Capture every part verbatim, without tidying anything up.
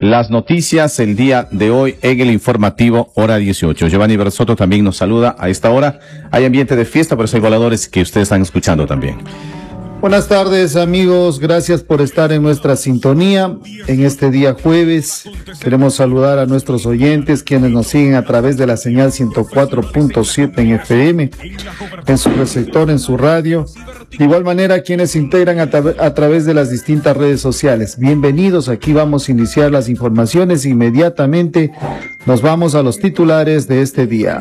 las noticias el día de hoy en el informativo hora dieciocho. Giovanni Bersotto también nos saluda a esta hora. Hay ambiente de fiesta, pero hay voladores que ustedes están escuchando también. Buenas tardes, amigos, gracias por estar en nuestra sintonía en este día jueves. Queremos saludar a nuestros oyentes quienes nos siguen a través de la señal ciento cuatro punto siete en F M, en su receptor, en su radio. De igual manera, quienes se integran a, tra a través de las distintas redes sociales. Bienvenidos, aquí vamos a iniciar las informaciones. Inmediatamente nos vamos a los titulares de este día.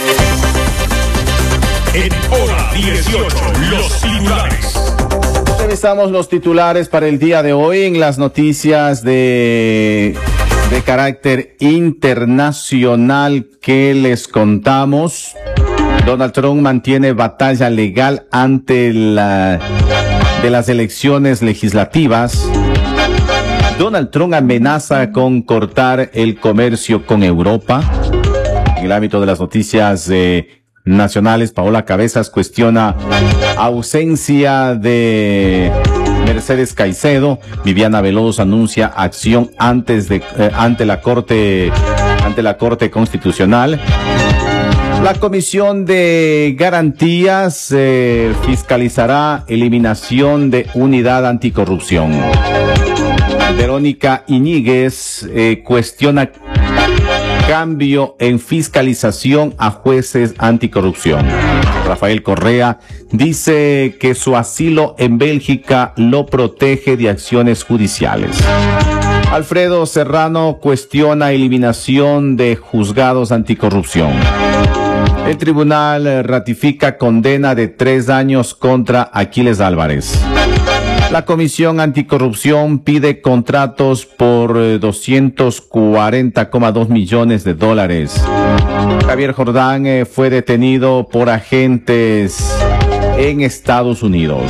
En hora dieciocho, los titulares. Revisamos los titulares para el día de hoy en las noticias de, de carácter internacional que les contamos. Donald Trump mantiene batalla legal ante la de las elecciones legislativas. Donald Trump amenaza con cortar el comercio con Europa. En el ámbito de las noticias eh, nacionales, Paola Cabezas cuestiona ausencia de Mercedes Caicedo. Viviana Veloz anuncia acción antes de eh, ante la Corte ante la Corte Constitucional. La Comisión de Garantías eh, fiscalizará eliminación de unidad anticorrupción. Verónica Iñiguez eh, cuestiona cambio en fiscalización a jueces anticorrupción. Rafael Correa dice que su asilo en Bélgica lo protege de acciones judiciales. Alfredo Serrano cuestiona eliminación de juzgados anticorrupción. El tribunal ratifica condena de tres años contra Aquiles Álvarez. La Comisión Anticorrupción pide contratos por doscientos cuarenta coma dos millones de dólares. Javier Jordán eh, fue detenido por agentes en Estados Unidos.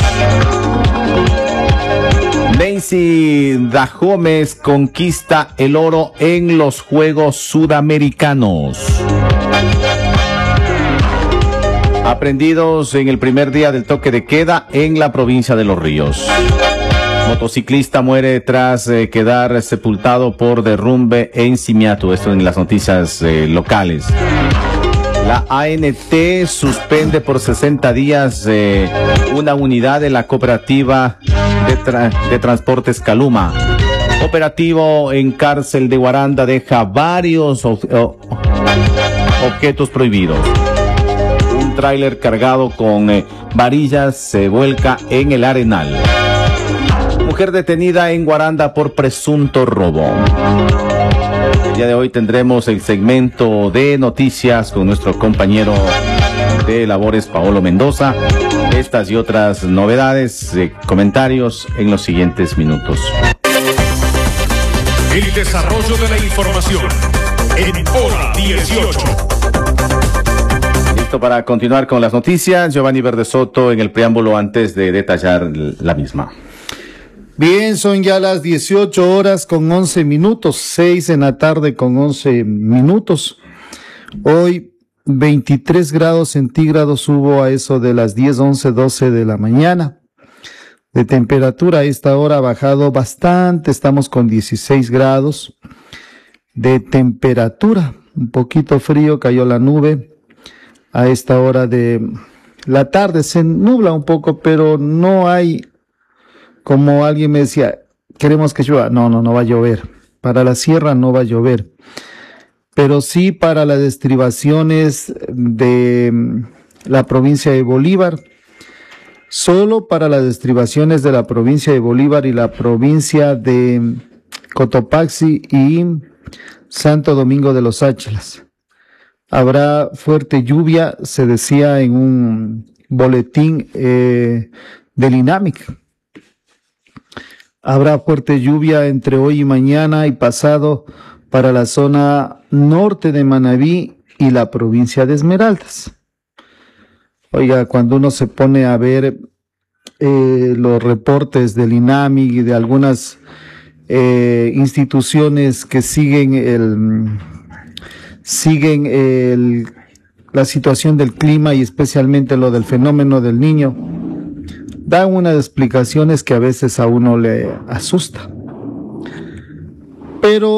Nancy Dahomes conquista el oro en los Juegos Sudamericanos. Aprendidos en el primer día del toque de queda en la provincia de Los Ríos. Motociclista muere tras eh, quedar sepultado por derrumbe en Simiatu. Esto en las noticias eh, locales. La A N T suspende por sesenta días eh, una unidad de la cooperativa de, tra de transportes Caluma. Operativo en cárcel de Guaranda deja varios ob objetos prohibidos. Un tráiler cargado con eh, varillas se vuelca en el Arenal. Mujer detenida en Guaranda por presunto robo. El día de hoy tendremos el segmento de noticias con nuestro compañero de labores Paolo Mendoza. Estas y otras novedades, eh, comentarios en los siguientes minutos. El desarrollo de la información en hora dieciocho. Listo para continuar con las noticias. Giovanni Bersotto en el preámbulo antes de detallar la misma. Bien, son ya las dieciocho horas con once minutos, seis en la tarde con once minutos. Hoy veintitrés grados centígrados hubo a eso de las diez, once, doce de la mañana. De temperatura a esta hora ha bajado bastante, estamos con dieciséis grados. De temperatura, un poquito frío, cayó la nube. A esta hora de la tarde se nubla un poco, pero no hay... Como alguien me decía, queremos que llueva. No, no, no va a llover. Para la sierra no va a llover. Pero sí para las estribaciones de la provincia de Bolívar. Solo para las estribaciones de la provincia de Bolívar y la provincia de Cotopaxi y Santo Domingo de los Áchilas. Habrá fuerte lluvia, se decía en un boletín eh, del INAMIC. Habrá fuerte lluvia entre hoy y mañana y pasado para la zona norte de Manabí y la provincia de Esmeraldas. Oiga, cuando uno se pone a ver eh, los reportes del INAMI y de algunas eh, instituciones que siguen el siguen el, la situación del clima y especialmente lo del fenómeno del Niño, dan unas explicaciones que a veces a uno le asusta. Pero